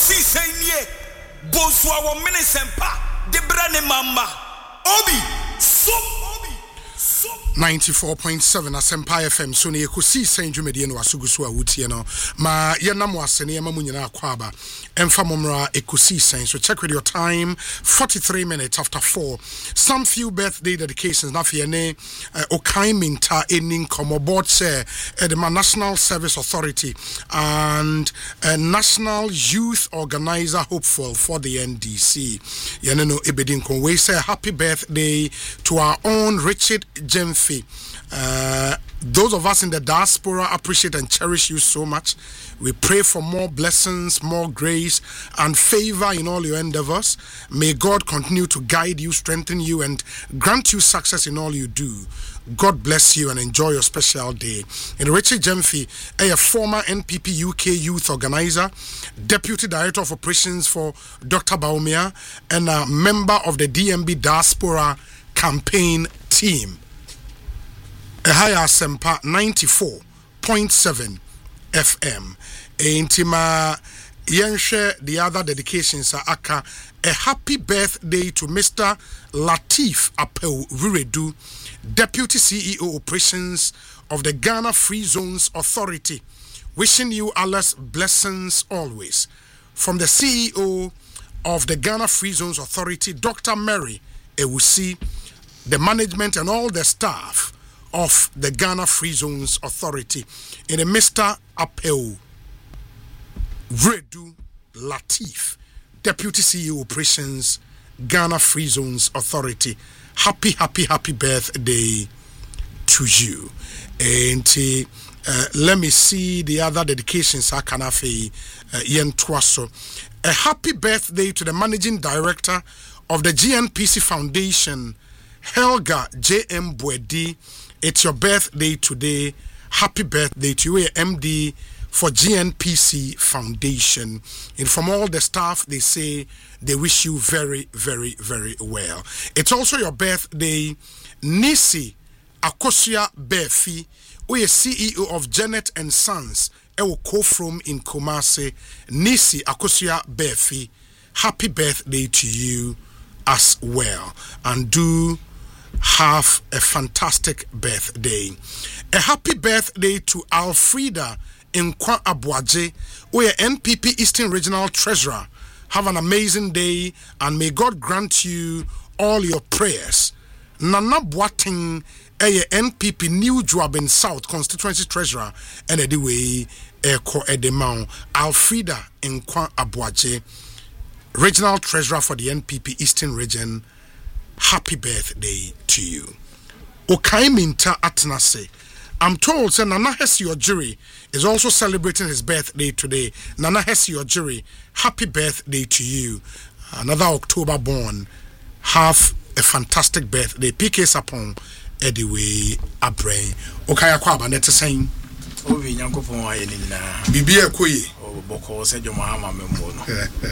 kosi senye boswa wo minisempa de brane mama obi so 94.7 Asempa FM so ne ekosi senjumedie no asugusu a wutie no ma yenam wasene ma munyina akwaba emfa momra ekosi sen so check with your time 43 minutes after 4 some few birthday dedications na fe ne okai minta enin board say the National Service Authority and National Youth Organizer hopeful for the NDC yene no ebedin kon we say happy birthday to our own Richard Jemfi. Those of us in the diaspora appreciate and cherish you so much. We pray for more blessings, more grace, and favor in all your endeavors. May God continue to guide you, strengthen you, and grant you success in all you do. God bless you and enjoy your special day. And Richard Jemfi, a former NPP UK youth organizer, deputy director of operations for Dr. Baumia, and a member of the DMB diaspora campaign team. A higher Sempa 94.7 FM. Intima Yenshe, the other dedications are aka. A happy birthday to Mr. Latif Apeu Viredu, Deputy CEO Operations of the Ghana Free Zones Authority. Wishing you Allah's blessings always. From the CEO of the Ghana Free Zones Authority, Dr. Mary Ewusi, the management and all the staff of the Ghana Free Zones Authority in a Mr. Apeu Vredu Latif, Deputy CEO Operations, Ghana Free Zones Authority. Happy birthday to you. And let me see the other dedications. A happy birthday to the Managing Director of the GNPC Foundation, Helga J.M. Bwedi. It's your birthday today. Happy birthday to you, MD for GNPC Foundation. And from all the staff, they say they wish you very, very, very well. It's also your birthday, Nisi Akosia Befi, who is CEO of Janet and Sons, Ewo Kofrom in Kumasi. Nisi Akosia Befi, happy birthday to you as well. And do have a fantastic birthday. A happy birthday to Alfreda Nkwa Abuaje, who is NPP Eastern Regional Treasurer. Have an amazing day and may God grant you all your prayers. Nana Boateng, a NPP New Joabin South Constituency Treasurer, and anyway, Eko Edemao. Alfreda Nkwa Abuaje, Regional Treasurer for the NPP Eastern Region. Happy birthday to you. Okai Minta Atnase. I'm told that Nana Hesi Ojiri is also celebrating his birthday today. Nana Hesi Ojiri, happy birthday to you. Another October born. Have a fantastic birthday. PK Sapon, Ediwe Abrain. Okaya Kwaba, net saying. Obi Yankopon Ayenina. Bibia Koye. Boko said your Mahama Membono.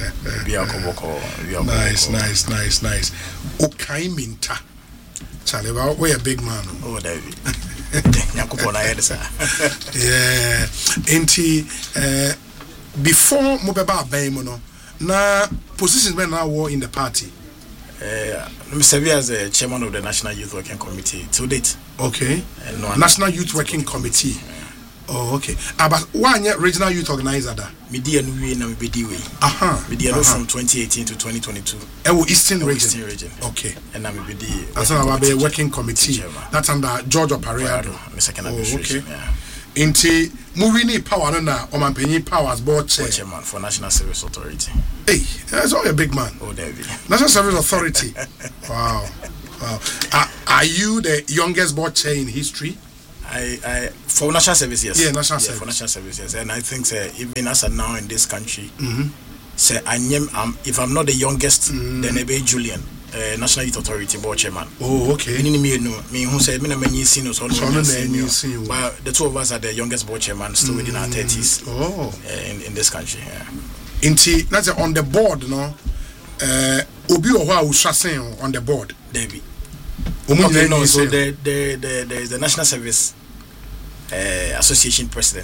Nice. Okai Minta. Charlie, we're a big man. Oh, David. Yankopon Ayenisa. Yeah. Enti, before Mubeba Baimono, na positions when I were in the party. I'm serving as a chairman of the National Youth Working Committee to date. Okay. National Youth Working Committee. Oh, okay. But one year regional youth organizer da. Media no we na me bedi we. Media no from 2018 to 2022. Eastern region. Okay. And na me bedi. That's about the working committee. That's under George Opariado. My second administration. Okay. Inti Murini Power na Omanpenyi Powers board chairman for National Service Authority. Hey, that's all a big man. Oh, David. National Service Authority. Wow. Are you the youngest board chair in history? I for national service, yes. Yeah, national service. For national service, yes. And I think even as of now in this country, say if I'm not the youngest, then maybe Julian, National Youth Authority board chairman. Oh, okay. Me who said me seniors, but the two of us are the youngest board chairman, still within our 30s. Oh, in this country. Yeah. Inti, that's on the board, no. Obi Owa Ushasen on the board. David. Okay, no, so there is the National Service Association president.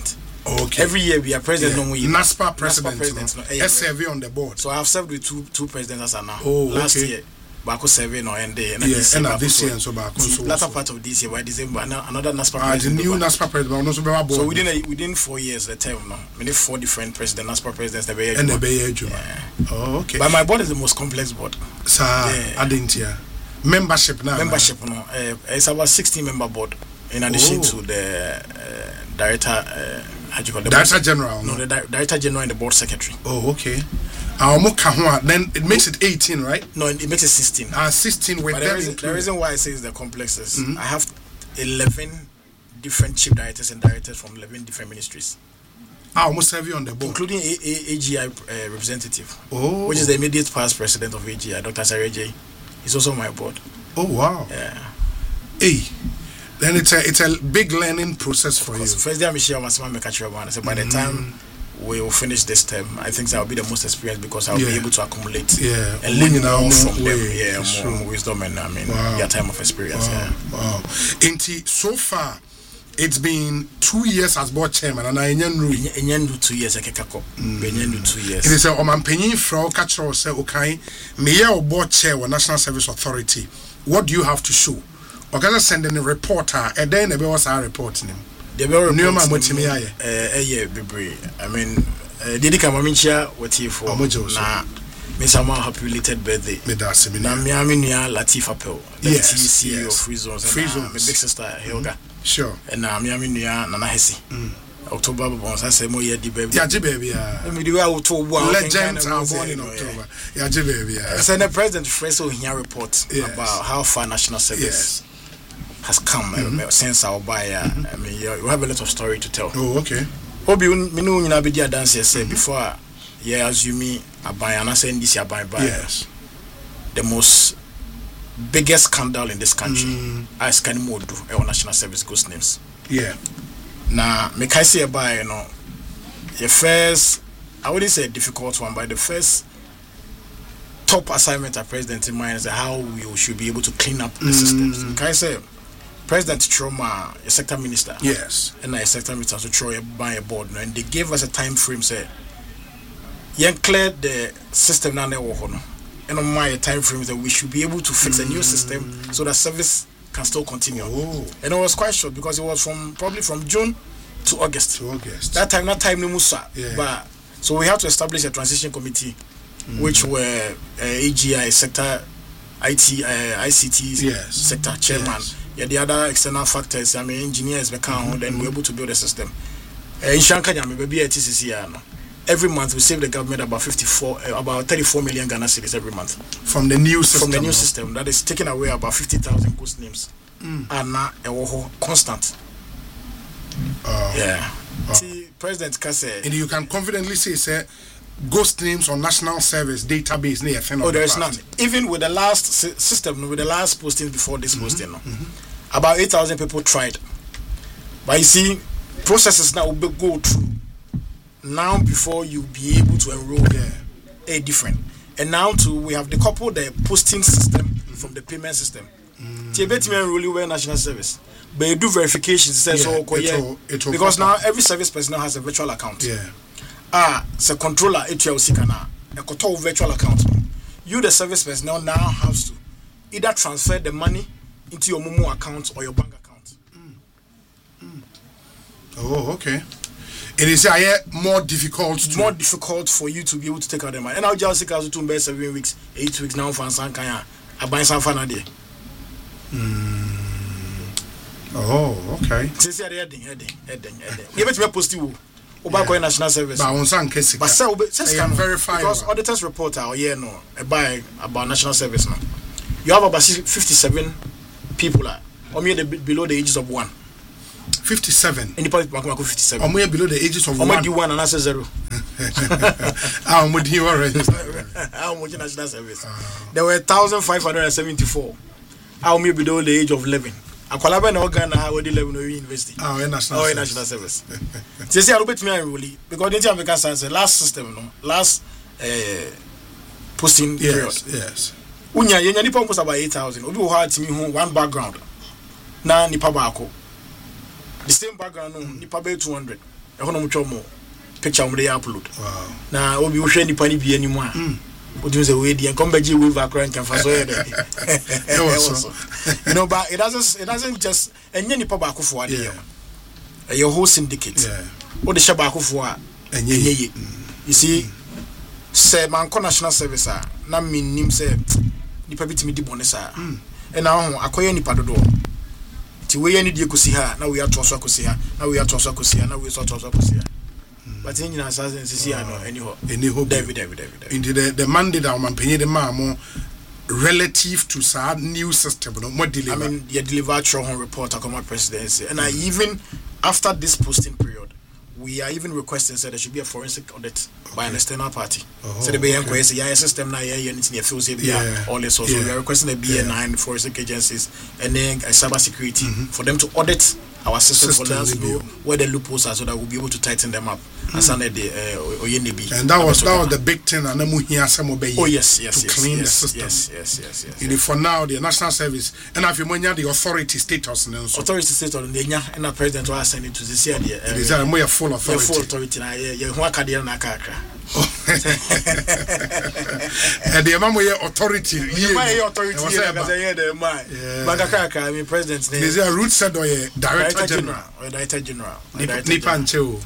Okay. Every year we are president. NASPA president. SRV on the board. So I have served with two presidents as now. Last year. Baako serving or end and this year so baako so latter part of this year by December another NASPA president. The new NASPA president also be board. So within 4 years the term no. We need 4 different NASPA presidents that be. And the Bay Juma. Oh, okay. But my board is the most complex board. Sir, I didn't hear. Membership now. Membership no. It's about 16 member board in addition to the director how do you call the Director General? No, the Director General and the Board Secretary. Oh, okay. Then it makes it 18, right? No, it makes it 16. 16 with them. The reason why I say it's the complex is I have 11 different chief directors and directors from 11 different ministries. I almost have you on the board. Including AGI representative, which is the immediate past president of AGI, Dr. Sareje. He's also on my board. Oh, wow. Yeah. Hey. Then it's a big learning process for you. First day I'm here, so by the time we will finish this term, I think that will be the most experience because I'll be able to accumulate and learn more from them. More wisdom and their time of experience. Wow. So far, it's been 2 years as board chairman, and I enyandu 2 years. I kekako. Enyandu 2 years. It is a omanpenyin from Kachro say, okay, me board chair or National Service Authority. What do you have to show? Okay, sending a reporter, and then they was our reporting him. They were reporting I mean, Didi Kamamincha, what he for na Miss Ama happy related birthday. Na Miami Nia Latifa Pel, the CEO of Free Zones, my big sister Helga. Sure. And now Miami Nia Nana Hesi. October bonds, I say more year the baby. Yeah, baby. We do our to legends are born in October. Yeah, baby. And the president first here report about how far national service has come since our buyer. I mean, you have a lot of story to tell. Oh, okay. Obi, me know you na be there dance say before. Yeah, as you me abuy and I say this abuy. Yes. The most biggest scandal in this country. I can more do our national service ghost names. Yeah. Now, me can say abuy, the first, I wouldn't say a difficult one, but the first top assignment at president in mind is how we should be able to clean up the systems. Can I say? President Chiroma, a sector minister, and a sector minister to throw by a board, and they gave us a time frame. Say, you clear the system now, and on my time frame that we should be able to fix a new system so that service can still continue. And it was quite short because it was probably from June to August. That time, no musa. But so we had to establish a transition committee, which were AGI sector, ICT sector chairman. Yeah, the other external factors, I mean, engineers, then we're able to build a system. In Shankanya, maybe at TCC, every month we save the government about 34 million Ghana cedis every month from the new system. From the new system that is taking away about 50,000 ghost names, and now constant. See, President Kase, and you can confidently say, ghost names on national service database near. There is none. Even with the last system, with the last posting before this posting, about 8,000 people tried. But you see, processes now will go through. Now before you be able to enroll a different. And now too, we have decoupled the posting system from the payment system. Tibet enroll well national service. But you do verifications, because now every service personnel has a virtual account. The controller a control virtual account. You the service personnel now have to either transfer the money into your Momo account or your bank account. Oh, okay. It is more difficult for you to be able to take out the money. And I'll just take out to 7 weeks, 8 weeks now for Sankaya. I buy some fun idea. Oh, okay. Heading. Give it to me positive. National service. But verify because auditors report about national service now. You have about 57 people below the ages of 1. 57. Any part 57. Or below the ages of 1. 1 and answer 0. How much you are How much national service? There were 1,574. How many below the age of 11? Akwalaba na Ghana already 11 university. National service. Say I bet me really because the African science last system last posting period. Yes. Unya yenya nipa almost about 8,000. Obi wo hard me one background. Na nipa baako. The same background nipa be 200. ɛhɔ no mo picture mo dey upload wow na obi wo hwɛ nipa ni bi animu a What say we the combat you with our can for so you know, but it doesn't just any papa for your whole syndicate. What the shabako for you see, say man national service na minim say nipa bitimi di bonesa and now akoye nipa dodo ti we any die kosi ha na we atoso akosi ha na we atoso akosi ha na we so atoso akosi ha. But in any hope, David. Indeed, the mandate that I'm paying the mamo relative to sad new system, no more deliver. I mean, you deliver your report to come presidency, and I even after this posting period, we are even requesting that there should be a forensic audit by an external party. So the BN system now all this also. We are requesting the BN9 forensic agencies and then cyber security for them to audit our system for us to know where the loopholes are so that we'll be able to tighten them up. And that was the big thing and then to clean the system. Yes. For now the national service and if you the authority status authority status and the president was sending to this year it is a more full authority. Full authority and the mama authority I mean president's name is a root said or director general Nipan Cheo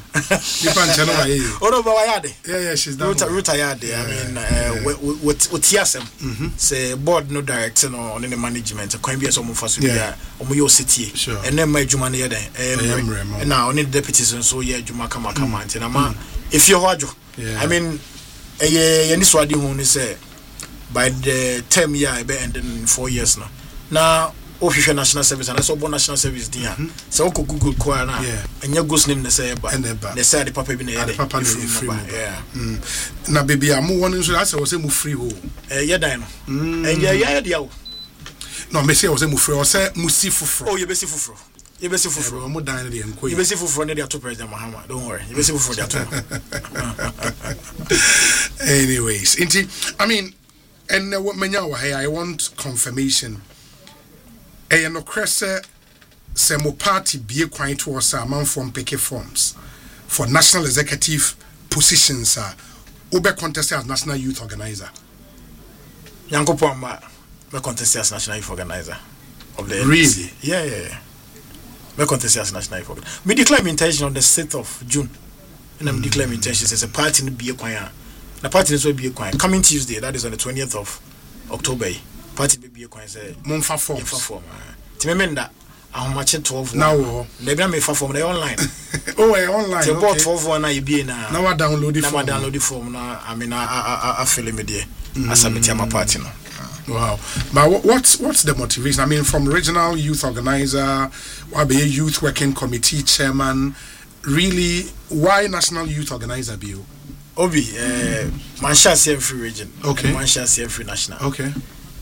yeah she's done retired I mean with TSM say board no director no on the management can be some of us your city and then my juma near there and now only deputies and so yeah juma come and if you're I mean any swadi who say by the term year I be ending in 4 years now official national service and also national service dia so ko google ko na and your ghost name they say they say the papa be na free na baby am one so say was mu free ho yeah dan no and yeah dia no me say was mu free or say mu si fufro oh you be si fufro mo dan de enko you be si fufro na dia to president Mahama don't worry you be si fufro dia to anyways I mean and what menya wa I want confirmation no cresse semo party be kwan to us among from picket forms for national executive positions obe contest as national youth organizer Yankopo ma me contest as national youth organizer of the really NDC. Yeah me contest as national youth organizer me declare my intention on the 6th of June and I'm declare my intention as a party no be kwan the party is will be kwan coming Tuesday that is on the 20th of October party be kwan say monfa form ti memenda ahomache 12 now they be me form they online online the bought 12 na you be na now download the form na I mean I feel me there as a my party now. Wow. But what's the motivation? I mean, from regional youth organizer, why be a youth working committee chairman, really why national youth organizer be you? Obi Manchester every region. Okay. Manchester every national. Okay.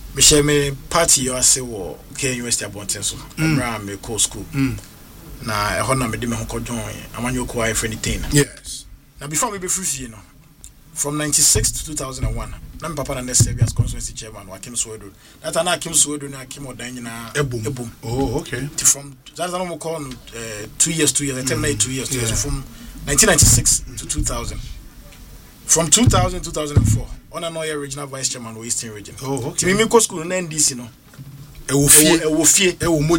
Me party you say wo K University Abonten so bra me co school na e ho na me de me ho ko join amanyo ko I anything yes now before me be free from 96 to 2001 na me papa na next service constituency chairman wa Kim Sowedo that na Kim Sowedo na Kim odan nyina ebum oh okay from that's no mo call 2 years I tell me 2 years so from 1996 to 2000 from 2000 to 2004 on another regional vice chairman of Eastern region. Oh, okay. Me go school na NDC no. E wo fie.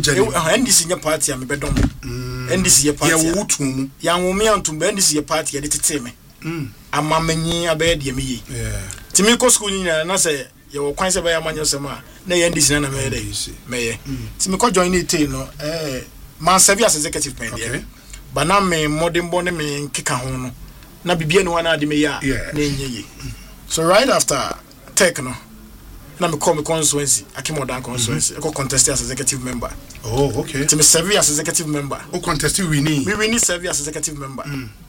NDC nya party am be dom. NDC ye party. Ya wutum. Ya nwome antum be NDC ye party ye tete me. Amamenyi abe de me yi. Yeah. Ti me go school ni na say ye wo kwan se be ya manyo sema na ye NDC na me dey. Me ye. Ti me ko join it no man serve as executive man there. But na me modern born me kika ho no. Na bibia no wana de me ya na enye. So right after Techno, na me call me constituency, Akimodan constituency, I go contest as executive member. Oh, okay. To me serve as executive member. Oh, contest we need serve as executive member.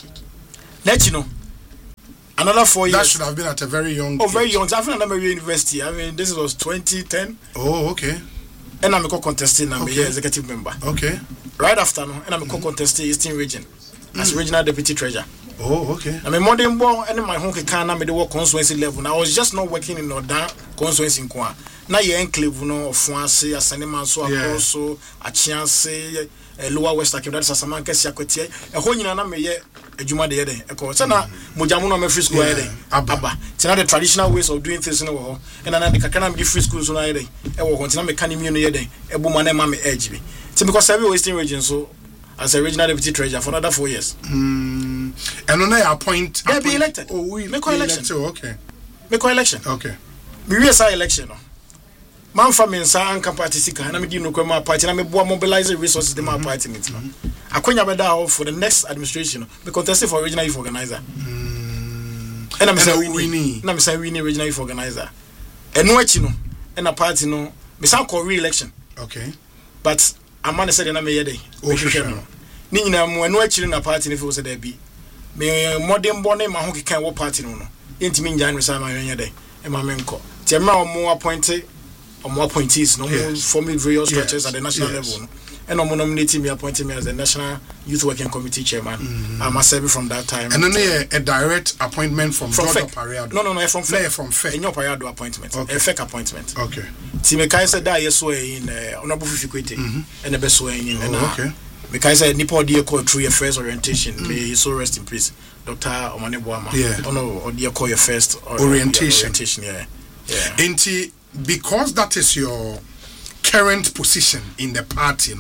Let you know. Another 4 years. That should have been at a very young age. Very young. I think I'm university. I mean, this was 2010. Oh, okay. And I'm a contesting and I'm executive member. Okay. Right after no, and I'm a contesting Eastern region as regional deputy treasurer. Oh, okay. I mean, modern born and my home can me the work constituency level. I was just not working in Northern constituency in Kwa. Now you enclave no France, a Sanema, so also a chance, a lower West Akim, that's a Samanka Siakotia, a whole in a adwuma de yede eko se na mojamu no me free school yede aba tina the traditional ways of doing things no ho and na the kakana me free school so na yede e wo ho tina me kan mi no yede ebu ma na ma me edge bi ti because every western region so as a regional deputy treasurer for another 4 years and on I appoint be elected we make election okay make election okay me we say election no man fa me nsa anka party sika na me di no kwema party na me boa mobilize resources de my party meet no akonya beda for the next administration be contested for regional youth organizer and I'm saying we need regional youth organizer eno achi no and a party no me san call re-election okay but a man said na me yede ni nyina mo eno achi na party ne fi say there be me modern born ma ho kekan wo party no yentimi njan no sa ma yede e ma me nko ti ma o mo appointed or more appointees, no more forming various structures at the national level. And no more nominating me, appointing me as the National Youth Working Committee chairman. I'm a serving from that time. And then a direct appointment from Pariado. No, from FEC. In your Pariado appointment. Okay. A FEC appointment. Okay. Timekai said that yes way in Honorable Fifikwete and the best way in okay. Because said Nipo dear call through your first orientation. May he so rest in peace. Dr. Omane Boama. Yeah. Oh no, or dear call your first orientation. Yeah. Because that is your current position in the party,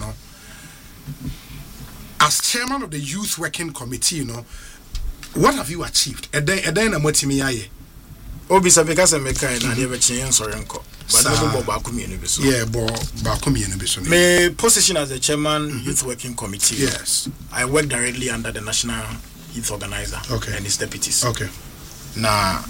as chairman of the youth working committee, what have you achieved? Eden amotimi aye. Obisa because me kind na dey change so renko. But no bo baako mienu bi so. Yeah, baako mienu bi so. My position as the chairman youth working committee. Yes. I work directly under the national youth organizer and his deputies. Okay. Na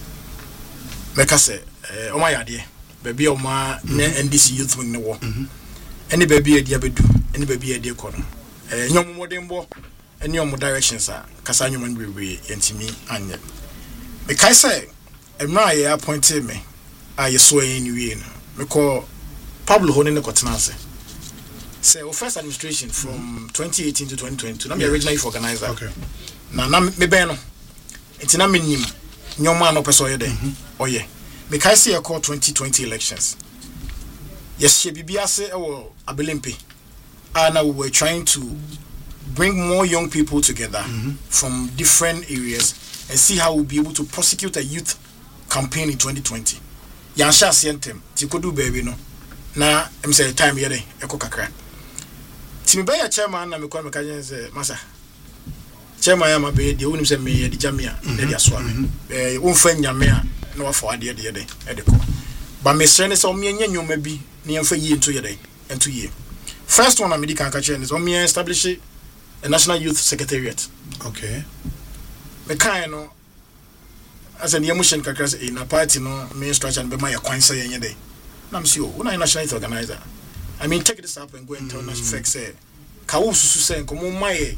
meka say oma yade baby oma na NDC youth wing ne wo any baby ade abedu any baby ade ko no nyom modembo any om directions a kasa nyom no bebre yentimi anye me kai say emra ye appointed me aye so anyway no me call Pablo Hone ne kotena say first administration from 2018 to 2022 na me original youth organizer okay na me ben no entina me nim nyom ma no person ye den oye because see a call 2020 elections. Yes, she bibiase or Abelimpe. And now we were trying to bring more young people together from different areas and see how we'll be able to prosecute a youth campaign in 2020. Yansha sientem, tikodu baby no. Na I'm say time yede eko kakra. Timibe ya chairman na mekwa mekaje say masa. Chairman ya mabe de wonim say me de jamia de dia so ame. Wonfa nyame a no for ade ko ba me sene so me nya nyoma bi ne yemfa yi into yede into yi first one America kan ka che ne so me establish a national youth secretariat okay me kan no as an emotion kakra say na party no me structure be my kwan say yen yede na me see o na national youth organizer I mean take this up and go and tell national FEC say ka wo susu say nkomo maye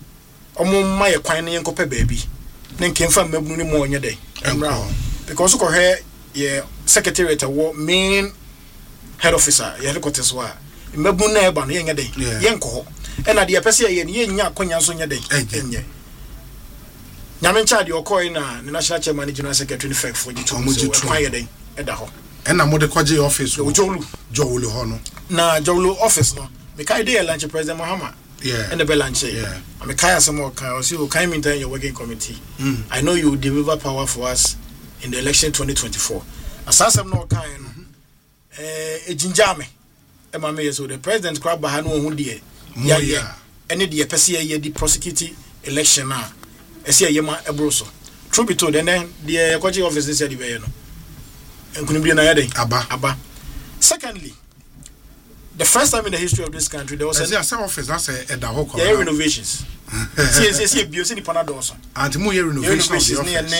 kwan ne yenkope baby ne nkemfa mabunu ne mo nyede emra because ko he ye secretariat wo main head officer ye headquarters wa mabunu na eba no ye nyede yenko ho e na de pese ye ne nya akonya so nyede enye nyame ncha de okoi na national chairman general secretary FEC for the two kwan ye den eda ho e na mo de kwaje office wo jowulu ho no na jowulu office no me kai de lunch president Muhammad and the Belanche. I'm a Kaya Samo Kaya, so you came into your working committee. I know you will deliver power for us in the election 2024. Asasam no kind a jinjame. Emma so the president crab Bahano Hundia. Yeah. Any the Pessia ye the prosecuting election now. I see a Yama Ebroso. True be told, and then the coaching officer said, and couldn't be an Abba. Secondly, the first time in the history of this country, there was a office that's a renovations. See, beauty in Panadosa. And more renovations.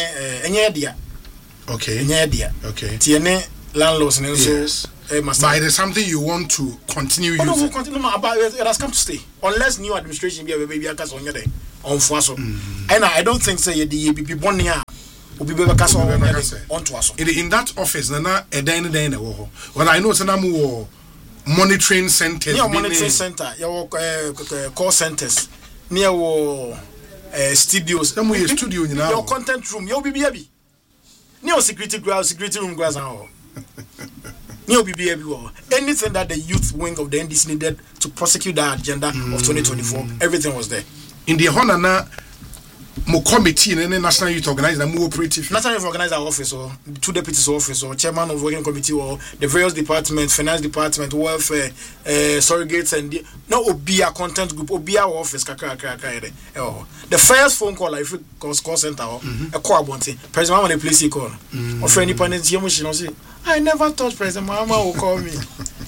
Okay. Okay. TNA landlords and also. But it is something you want to continue using. No, continue about it has come to stay. Unless new administration be a baby on your day on Faso. And I don't think say the be born here. Will be on to us. In that office, Nana a day in a war. Well, I know Sanamu monitoring centers. Near monitoring center, your call centers, near studios. Studio, your content room, your BBB. Near security room grass and Near BBB. Anything that the youth wing of the NDC needed to prosecute the agenda of 2024, everything was there. In the Honana, mo committee in national youth organizer mo operative national youth organizer office or 2 deputies office or chairman of working committee or the various departments, finance department, welfare, surrogates and no obia content group obia office kakra the first phone call if it calls call center a call bonti president when the police call or for any panel say I never thought President Mahama would call me.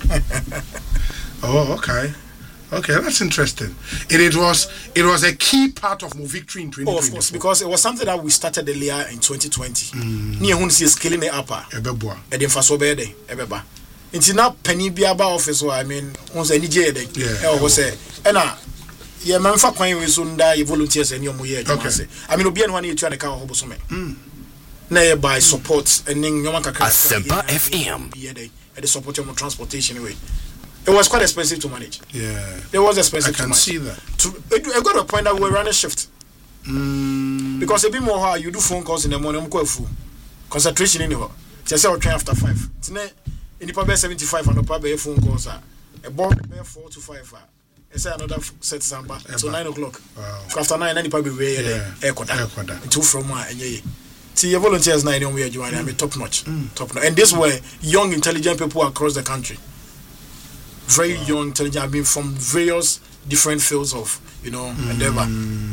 Oh, okay. Okay, that's interesting. It was a key part of my victory in 2020. Oh, of course, because it was something that we started earlier in 2020. Near who see scaling it up. Ebeboa. Eden faso bede ebeba. Inti na penny biaba office I mean once any jade. Yeah. Was say ena ye memfa kwan we so nda ye volunteers any omo ye adwuma. I mean obi an one ye twa de ka ho boso me. Na by support and nyoma kakra. Asempa FM. The support your transportation anyway. It was quite expensive to manage. Yeah. It was expensive to manage. I can see that. I got a point that we run a shift. Because a bit more how you do phone calls in the morning, I'm quite full. Concentration in the hall. Just say train after 5. In the pub 75 and the pub phone calls are a bomb 4 to 5. I say another set samba. So 9 o'clock. Wow. After 9, then the pub will be air quarter. 2 from 1 and ye. See, your volunteers 9 on where you are. I mean, top notch. Top notch. And this were young, intelligent people across the country. Very young, intelligent, I mean, from various different fields of, endeavor.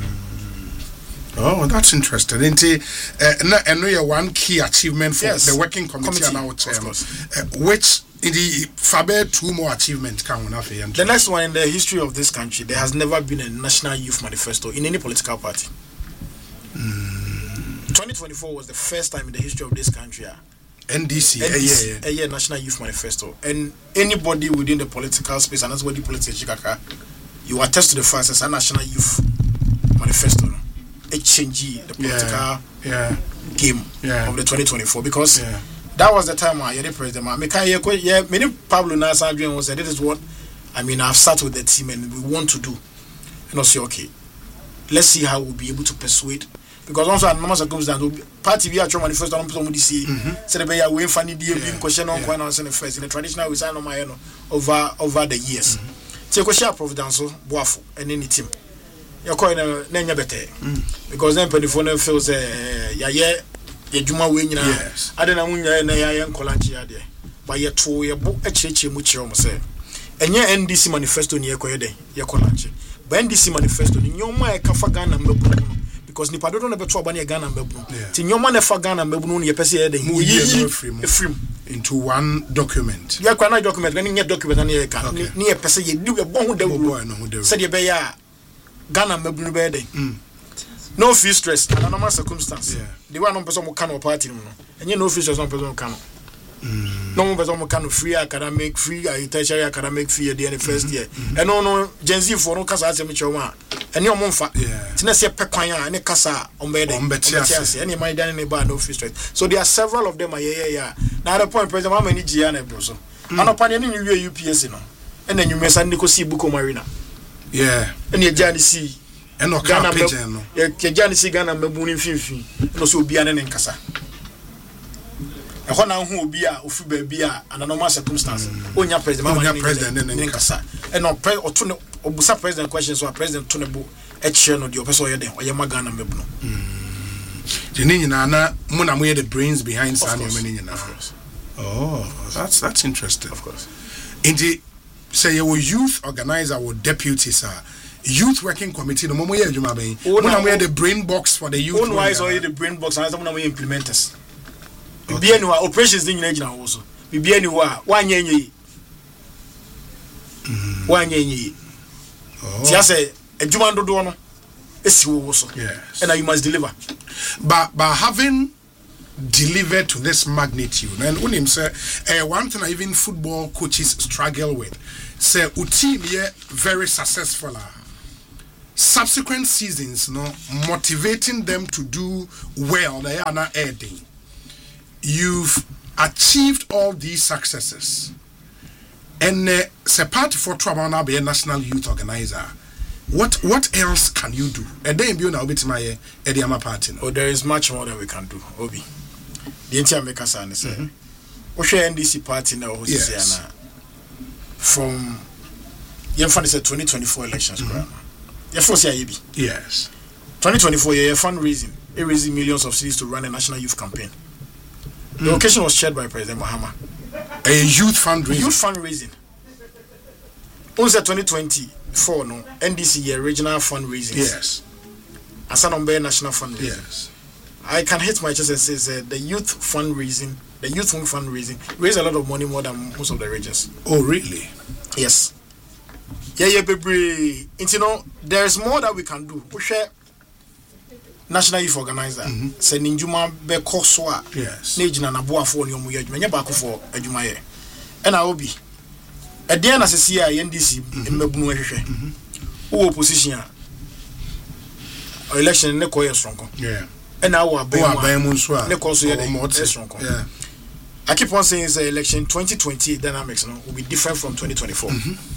Oh, that's interesting. I know your one key achievement for the working committee and our chairman, which in the Faber 2 more achievements can we have. The next one in the history of this country, there has never been a national youth manifesto in any political party. 2024 was the first time in the history of this country. NDC, a year National Youth Manifesto, and anybody within the political space and that's what the politics you attest to the fact as a National Youth Manifesto, HNG, the political game of the 2024, because that was the time I the president. Many Pablo Nasa Adrian was said, this is what I mean. I've sat with the team and we want to do, and I say, okay, let's see how we'll be able to persuade. Because also at normal circumstances, party we are trying manifesto on some DC. Say the way we funny deal question on coin on the first in the traditional we sign on my over the years. Take a share providence boafu and any team. Your coin nenya better because then phone feels ye juma we nyina adena munya na ya nkolachi ade ba ye to ye bo echeche mu chiro mo say enye NDC manifesto ni ye koyede ye kolachi ba NDC manifesto ni nyoma e kafa Ghana mbebu because nipa dodo na beto aba na Ghana mbebu ti nyoma na fa Ghana mbebu no ye pese ye den efrim into one document ye kwa na document ni nye document na ye ka ni ye pese ye du e bo ho dawu said ye be ya Ghana mbebu no be den no fee stress and normal circumstance the one no person mo kan party no enye no fee stress no person kan no mo person mo kan free academic free tertiary academic fee the first year and no Gen Z for no kasa asem chewa ene omo mfa tina se pekwan a ne kasa ombede ene my dan ne ba no fee stress so there are several of them now the point president mama ni gia na bro so anopa ne ni wi UPS no ene nyumesa ne ko si buko marina ene gia ni si eno ka page no ye jani si Ghana mabu ni finfin no so obi ane nkasa e ho na hu obi a ofu ba bi a ana normal circumstance onya president mama ni nkasa eno pre oto ne obusa president questions so president to ne bu e che no de opeso ye den oye ma Ghana mabu no de ni nyina na mo na mo ye the brains behind Sani many nyina that's interesting of course indeed say you youth organizer or deputy sir youth working committee no momo ye adwuma ben mo na the brain box for the youth wise or the brain box and some na implementers bibia ni wa operations din nyina gina wo so bibia ni wa wanye ti ase adwuma dodo no esi wo so and you must deliver but having delivered to this magnitude and unim say one thing even football coaches struggle with say team here very successful subsequent seasons motivating them to do well they are not adding. You've achieved all these successes and say party for trouble now be a national youth organizer. What else can you do? And then be na obit my Ediama party. Oh, there is much more that we can do, Obi. The entire make us say we share NDC party now from 2024 elections. Yes. 2024 year fundraising, it raised millions of cedis to run a national youth campaign. The occasion was chaired by President Mahama. A youth fundraising. Youth fundraising. Also 2024 no NDC year regional fundraising. Yes. Asanombe national fundraising. Yes. I can hit my chest and say the youth fundraising, raise a lot of money more than most of the regions. Oh really? Yes. Yeah, baby. You know, there's more that we can do. We share national youth organizer. Say ninjuma be koswa. Yes. Nejina na boa for nyomu ye adwuma. Nya ba ko for adwuma ye. E na obi. E den asese a NDC mbabunu ahwehwe. Wo opposition a election ne koye stronko. Yeah. E na wo abamu nso a ne koso ye de stronko. Yeah. I keep on saying the election 2020 dynamics will be different from 2024.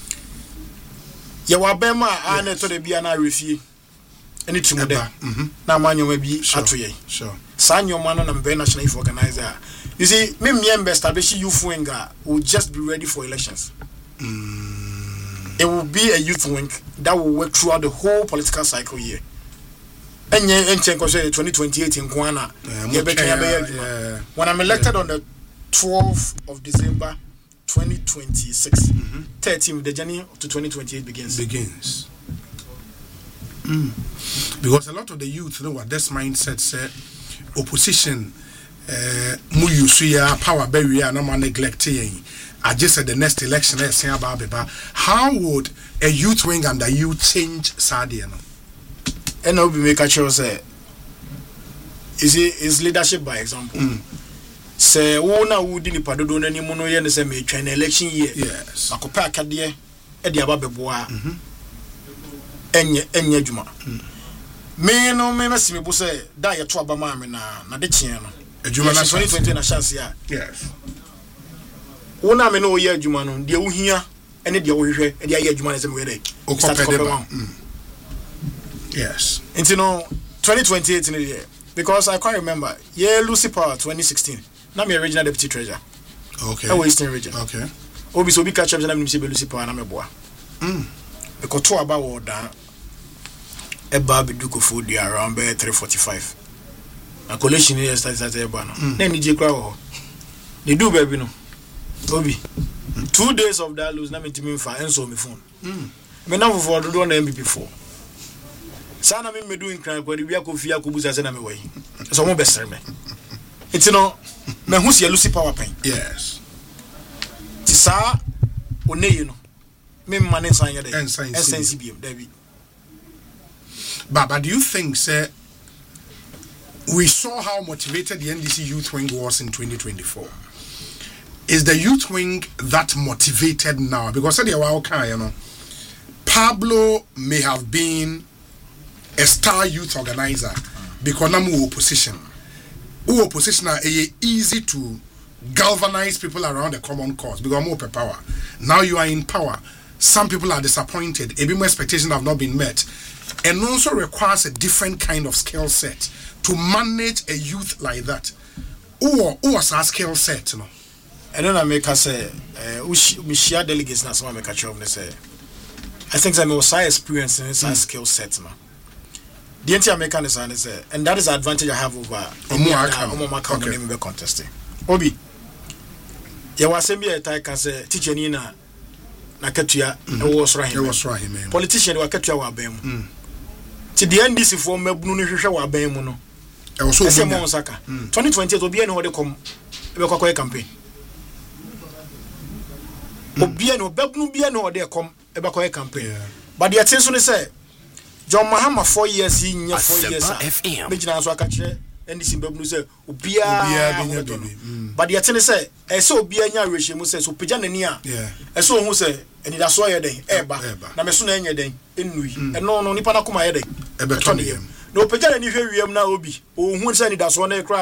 Yawa bema ane to de bia na refie ene timu de na manyo bi atoye sure sanyo mano na mbe national youth organizer. You see me member establish youth wing will just be ready for elections. It will be a youth wing that will work throughout the whole political cycle year. Enye enchen ko say 2028 in Kwana when I'm elected on the 12th of December 2026. 13th, the journey to 2028 begins. Because a lot of the youth know what this mindset said. Opposition, mu yusuya power barrier, no man neglecting. I just said the next election. How would a youth wing under you change Sadia? And now we make a choice. Is leadership by example. Say wona wudi ni padodo na ni muno ye ne se me twan election year. Yes. Akopa akade e de aba beboa. Enye adwuma. Me no me mesi me bo say da ye to aba ma me na de kien no. Adwuma na 2020 na chance ya. Yes. Wona me no ye adwuma no de wo hia ene de wo hwehwe e de aye adwuma na se me we dey. Yes. Into no 2028 in the year because I can't remember. Yeah, Lucy Power 2016. Now me original deputy treasurer. Okay. I Eastern region. Okay. Obi so bi catch up na me say Lucy Power na me boa. Because to about what down e ba be do ko food around 3:45. A collation here started e ba no. Na ni je kra ho. They do baby no. Obi 2 days of that lose na me timi fa enso me phone. Me na for do na MP4. Sana me medu nkran kwa bia ko fia ko busa se na me wai. So mo besere me. It's no me hu se Lucy Power pen. Yes. Ti sa oneyi no. Me man ensan ye dey. NCBM David. But do you think sir we saw how motivated the NDC youth wing was in 2024? Is the youth wing that motivated now? Because said you know Pablo may have been a star youth organizer because namu opposition. Who opposition are easy to galvanize people around a common cause because more power. Now you are in power. Some people are disappointed. A bit more expectations have not been met. And also requires a different kind of skill set to manage a youth like that. Who was our skill set? No? I don't know, make us say, we share delegates now, so I make a job. Say, I think that was high experience and it's a skill set. No? The entire mechanism is and that is the advantage I have over Omo contesting. Obi, you was saying be can say teacher ni na ketua was rahim. Politician wa ketua wa bem. Ti the NDC for mabunu no hwehwe wa bem mu no. E was so mo saka. 2020 obi ene wo de kom e be kwakwa campaign. Obi ene obabunu bi ene wo de kom e be kwakwa campaign. But the attention is say John Mahama 4 years in 4 years. Majina so aka kire NDC babunu say obia but the attention say e say obia nya rehye say so pagya nani a e say ohun say eni da so ye den eba na me so na enye den enui no nipa na koma ye den e beto ne no pagya nani hwe wiem na obi ohun say eni da so na e kra